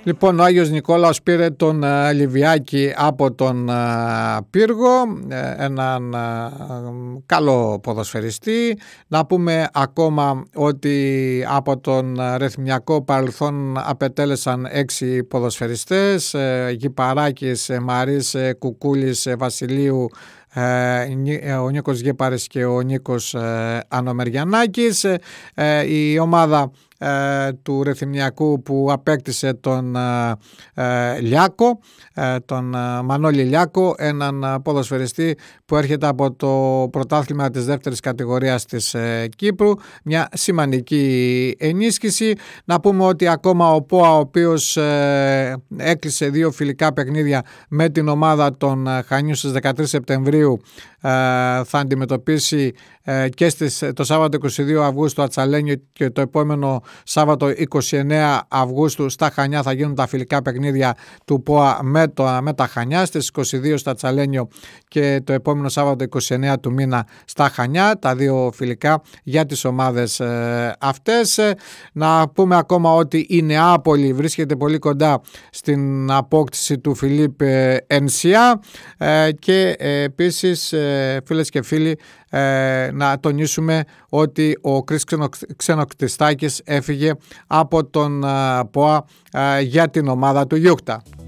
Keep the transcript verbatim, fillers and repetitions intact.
Λοιπόν, ο Άγιος Νικόλαος πήρε τον uh, Λιβιάκη από τον uh, Πύργο, έναν uh, καλό ποδοσφαιριστή. Να πούμε ακόμα ότι από τον uh, ρεθμιακό παρελθόν απετέλεσαν έξι ποδοσφαιριστές, uh, Γυπαράκης, Μαρίς, Κουκούλης, Βασιλείου, ο Νίκος Γέπαρης και ο Νίκος Ανομεριανάκης. Η ομάδα του Ρεθυμνιακού που απέκτησε τον Λιάκο, τον Μανώλη Λιάκο, έναν ποδοσφαιριστή που έρχεται από το πρωτάθλημα της δεύτερης κατηγορίας της Κύπρου, μια σημαντική ενίσχυση. Να πούμε ότι ακόμα ο ΠΟΑ, ο οποίος έκλεισε δύο φιλικά παιχνίδια με την ομάδα των Χανίων στις δεκατρείς Σεπτεμβρίου, θα αντιμετωπίσει και στις, το Σάββατο είκοσι δύο Αυγούστου Ατσαλένιο και το επόμενο Σάββατο είκοσι εννέα Αυγούστου στα Χανιά θα γίνουν τα φιλικά παιχνίδια του ΠΟΑ με, το, με τα Χανιά, στις είκοσι δύο στο Ατσαλένιο και το επόμενο Σάββατο είκοσι εννέα του μήνα στα Χανιά, τα δύο φιλικά για τις ομάδες ε, αυτές. Να πούμε ακόμα ότι η Νεάπολη βρίσκεται πολύ κοντά στην απόκτηση του Φιλίπ Ενσιά ε, και ε, επίσης ε, φίλες και φίλοι, Ε, να τονίσουμε ότι ο Κρίς Ξενοκτιστάκης έφυγε από τον ε, ΠΟΑ ε, για την ομάδα του Γιούχτα.